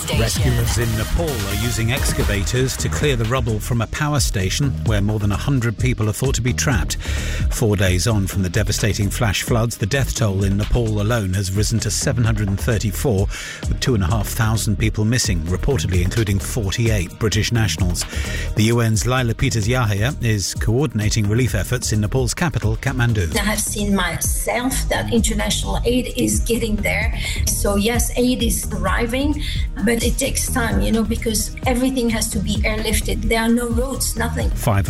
station. Rescuers in Nepal are using excavators to clear the rubble from a power station where more than 100 people are thought to be trapped. 4 days on from the devastating flash floods, the death toll in Nepal alone has risen to 734, with 2,500 people missing, reportedly including 48 British nationals. The UN's Laila Peters-Yahya is coordinating relief efforts in Nepal's capital, Kathmandu. I have seen myself that international aid is getting there. So yes, aid is arriving, but it takes time, because everything has to be airlifted. There are no roads, nothing.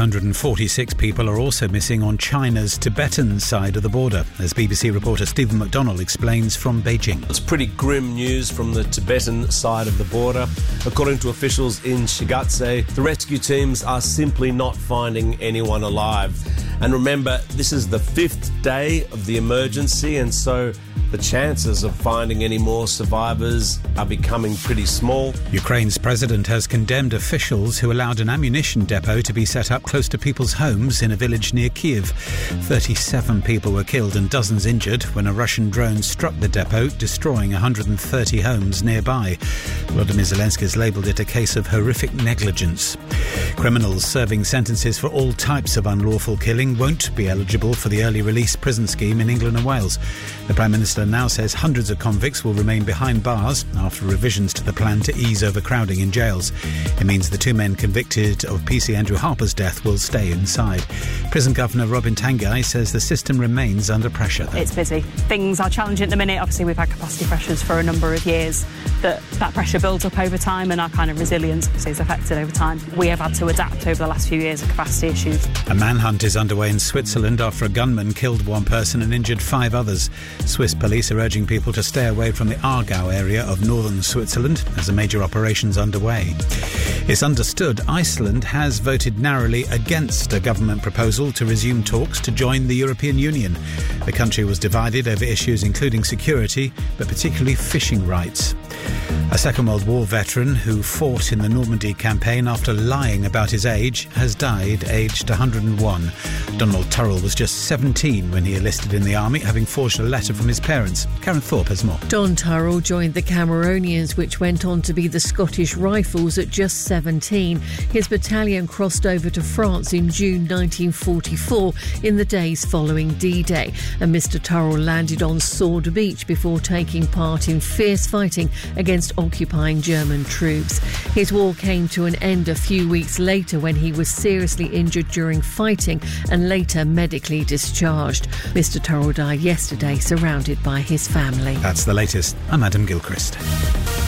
546 people are also missing on China's Tibetan side of the border, as BBC reporter Stephen McDonnell explains from Beijing. It's pretty grim news from the Tibetan side of the border. According to officials in Shigatse, the rescue teams are simply not finding anyone alive. And remember, this is the 5th day of the emergency, and so the chances of finding any more survivors are becoming pretty small. Ukraine's president has condemned officials who allowed an ammunition depot to be set up close to people's homes in a village near Kyiv. 37 people were killed and dozens injured when a Russian drone struck the depot, destroying 130 homes nearby. Volodymyr Zelensky has labelled it a case of horrific negligence. Criminals serving sentences for all types of unlawful killing won't be eligible for the early release prison scheme in England and Wales. The Prime Minister now says hundreds of convicts will remain behind bars after revisions to the plan to ease overcrowding in jails. It means the 2 men convicted of PC Andrew Harper's death will stay inside. Prison Governor Robin Tanguy says the system remains under pressure. It's busy. Things are challenging at the minute. Obviously, we've had capacity pressures for a number of years. That pressure builds up over time, and our kind of resilience is affected over time. We have had to adapt over the last few years of capacity issues. A manhunt is underway in Switzerland after a gunman killed 1 person and injured 5 others. Swiss police are urging people to stay away from the Aargau area of northern Switzerland as a major operation's underway. It's understood Iceland has voted narrowly against a government proposal to resume talks to join the European Union. The country was divided over issues including security, but particularly fishing rights. A Second World War veteran who fought in the Normandy campaign after lying about his age has died aged 101. Donald Turrell was just 17 when he enlisted in the army, having forged a letter from his parents. Karen Thorpe has more. Don Turrell joined the Cameronians, which went on to be the Scottish Rifles at just 17. His battalion crossed over to France in June 1944 in the days following D-Day, and Mr Turrell landed on Sword Beach before taking part in fierce fighting against occupying German troops. His war came to an end a few weeks later when he was seriously injured during fighting and later medically discharged. Mr Turrell died yesterday, surrounded by his family. That's the latest. I'm Adam Gilchrist.